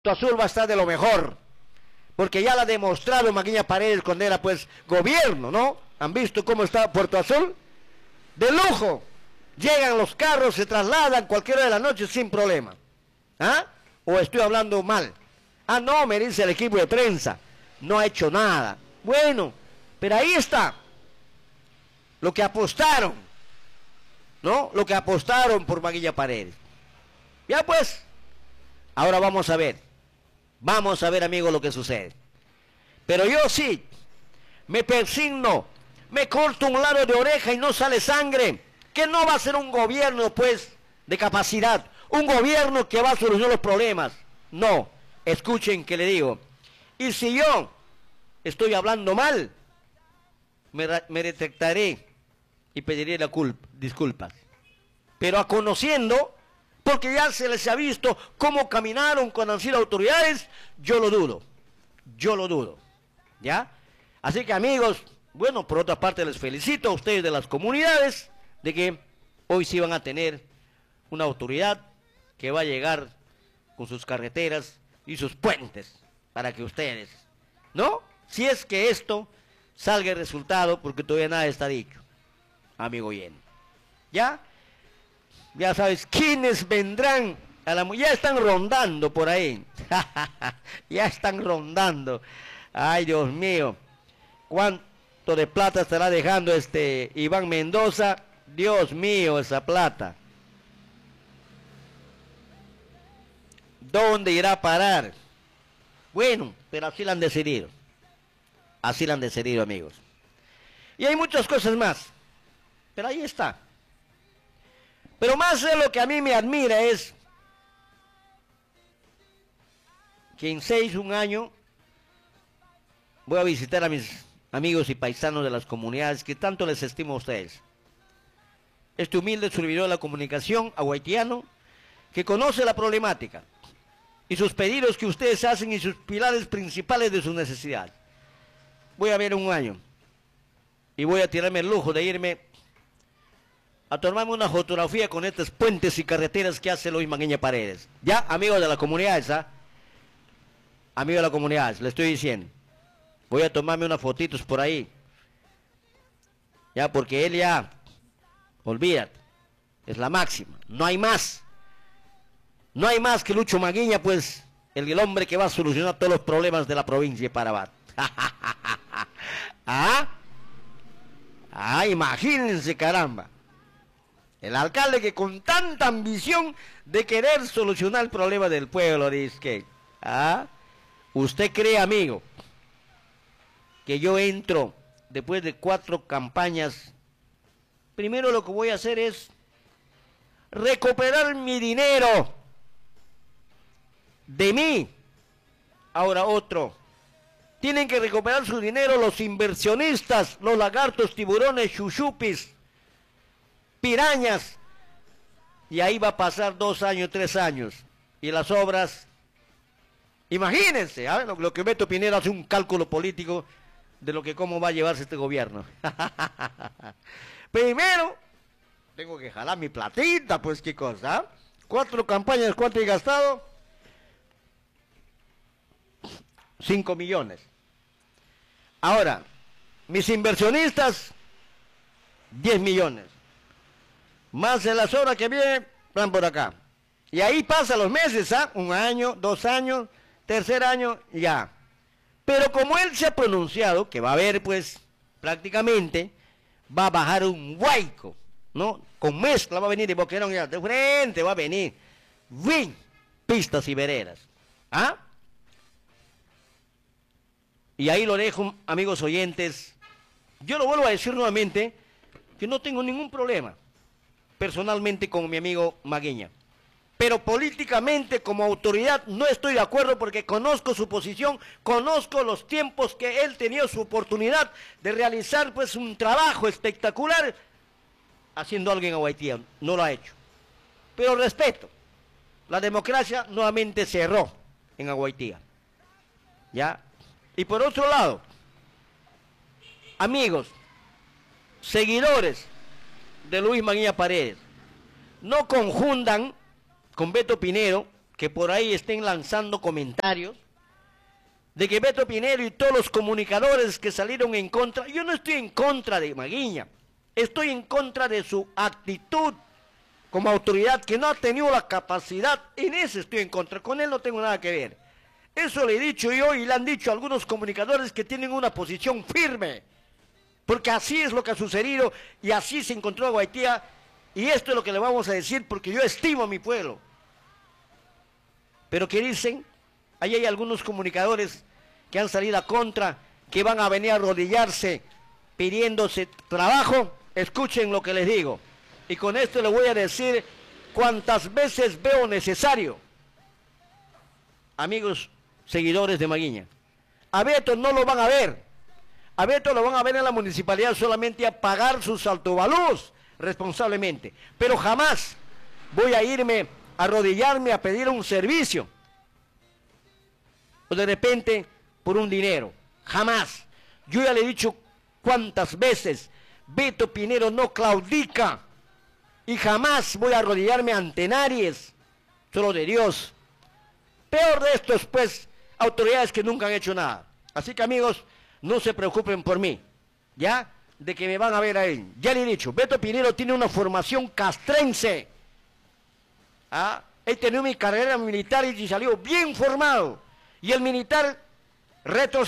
Azul va a estar de lo mejor, porque ya lo ha demostrado Maguiña Paredes cuando era pues gobierno, ¿no? ¿Han visto cómo está Puerto Azul? De lujo. Llegan los carros, se trasladan cualquier hora de la noche sin problema. ¿Ah? ¿O estoy hablando mal? Ah, no, me dice el equipo de prensa. No ha hecho nada. Bueno, pero ahí está. Lo que apostaron, ¿no? Lo que apostaron por Maguiña Paredes. Ya pues, ahora vamos a ver. Vamos a ver, amigos, lo que sucede. Pero yo sí, me persigno, me corto un lado de oreja y no sale sangre. Que no va a ser un gobierno, pues, de capacidad. Un gobierno que va a solucionar los problemas. No, escuchen que le digo. Y si yo estoy hablando mal, me retractaré y pediré disculpas. Pero a conociendo, porque ya se les ha visto cómo caminaron cuando han sido autoridades, yo lo dudo, ¿ya? Así que, amigos, bueno, por otra parte les felicito a ustedes de las comunidades, de que hoy sí van a tener una autoridad que va a llegar con sus carreteras y sus puentes, para que ustedes, ¿no? Si es que esto salga el resultado, porque todavía nada está dicho, amigo Yen, ¿ya? Ya sabes quiénes vendrán a la... Ya están rondando por ahí. Ya están rondando. Ay, Dios mío. ¿Cuánto de plata estará dejando este Iván Mendoza? Dios mío, esa plata. ¿Dónde irá a parar? Bueno, pero así lo han decidido. Así lo han decidido, amigos. Y hay muchas cosas más. Pero ahí está. Pero más de lo que a mí me admira es que en un año, voy a visitar a mis amigos y paisanos de las comunidades que tanto les estimo a ustedes. Este humilde servidor de la comunicación haitiano que conoce la problemática y sus pedidos que ustedes hacen y sus pilares principales de sus necesidades. Voy a ver un año y voy a tirarme el lujo de irme a tomarme una fotografía con estos puentes y carreteras que hace Luis Maguiña Paredes. Ya, amigos de la comunidad, ¿ah? Amigos de la comunidad, le estoy diciendo. Voy a tomarme unas fotitos por ahí. Ya, porque él ya, olvídate, es la máxima. No hay más. No hay más que Lucho Maguiña, pues, el hombre que va a solucionar todos los problemas de la provincia de Parabat. ¿Ah? Ah, imagínense, caramba. El alcalde que con tanta ambición de querer solucionar el problema del pueblo, dice que, ¿ah? ¿Usted cree, amigo, que yo entro después de 4 campañas? Primero lo que voy a hacer es recuperar mi dinero de mí. Ahora otro. Tienen que recuperar su dinero los inversionistas, los lagartos, tiburones, chuchupis, pirañas, y ahí va a pasar 2 años, 3 años, y las obras, imagínense, ¿eh? Lo que Beto Pineda hace un cálculo político de lo que cómo va a llevarse este gobierno. Primero, tengo que jalar mi platita, pues qué cosa, ¿eh? 4 campañas, ¿cuánto he gastado? 5 millones. Ahora, mis inversionistas, 10 millones. Más de las horas que vienen, van por acá. Y ahí pasan los meses, ¿ah? 1 año, 2 años, 3er año, ya. Pero como él se ha pronunciado, que va a haber, pues, prácticamente, va a bajar un huaico, ¿no? Con mezcla va a venir de Boquerón, ya, de frente va a venir. ¡Vin! Pistas y veredas. ¿Ah? Y ahí lo dejo, amigos oyentes. Yo lo vuelvo a decir nuevamente, que no tengo ningún problema personalmente con mi amigo Maguiña, pero políticamente como autoridad no estoy de acuerdo, porque conozco su posición, conozco los tiempos que él tenía su oportunidad de realizar pues un trabajo espectacular haciendo algo en Haití, no lo ha hecho, pero respeto. La democracia nuevamente cerró en Haití, ¿ya? Y por otro lado, amigos, seguidores de Luis Maguiña Paredes, no confundan con Beto Pinero, que por ahí estén lanzando comentarios de que Beto Pinero y todos los comunicadores que salieron en contra, yo no estoy en contra de Maguiña, estoy en contra de su actitud como autoridad, que no ha tenido la capacidad, en ese estoy en contra, con él no tengo nada que ver. Eso le he dicho yo y le han dicho algunos comunicadores que tienen una posición firme, porque así es lo que ha sucedido y así se encontró a Guaitía, y esto es lo que le vamos a decir porque yo estimo a mi pueblo. Pero que dicen, ahí hay algunos comunicadores que han salido a contra, que van a venir a arrodillarse pidiéndose trabajo. Escuchen lo que les digo. Y con esto les voy a decir cuantas veces veo necesario. Amigos, seguidores de Maguiña, a Beto no lo van a ver. A Beto lo van a ver en la municipalidad solamente a pagar sus altovalúos responsablemente. Pero jamás voy a irme a arrodillarme a pedir un servicio. O de repente por un dinero. Jamás. Yo ya le he dicho cuántas veces, Beto Pinero no claudica. Y jamás voy a arrodillarme ante nadie, solo de Dios. Peor de estos, pues, autoridades que nunca han hecho nada. Así que, amigos, no se preocupen por mí, ¿ya? De que me van a ver ahí. Ya le he dicho, Beto Pinero tiene una formación castrense. ¿Ah? He tenido mi carrera militar y salió bien formado. Y el militar retrocedió.